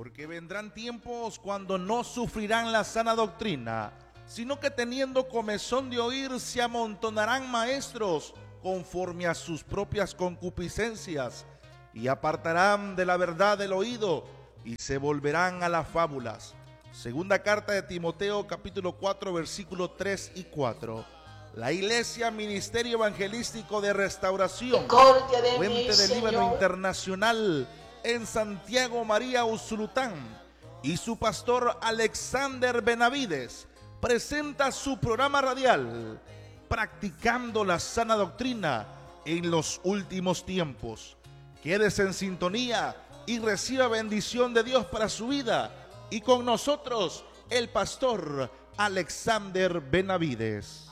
Porque vendrán tiempos cuando no sufrirán la sana doctrina, sino que teniendo comezón de oír se amontonarán maestros conforme a sus propias concupiscencias, y apartarán de la verdad el oído y se volverán a las fábulas. Segunda carta de Timoteo, capítulo 4, versículos 3 y 4. La Iglesia Ministerio Evangelístico de Restauración, Fuente del Líbano Internacional, en Santiago María Usulután, y su pastor Alexander Benavides presenta su programa radial Practicando la Sana Doctrina en los Últimos Tiempos. Quédese en sintonía y reciba bendición de Dios para su vida. Y con nosotros el pastor Alexander Benavides.